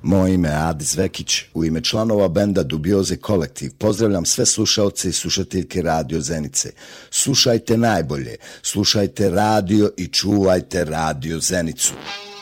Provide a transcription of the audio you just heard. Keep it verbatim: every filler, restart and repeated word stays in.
Moje ime je Adis Vekić. U ime članova benda Dubioze Kolektiv pozdravljam sve slušaoce i slušateljke Radio Zenice. Slušajte najbolje, slušajte radio i čuvajte Radio Zenicu.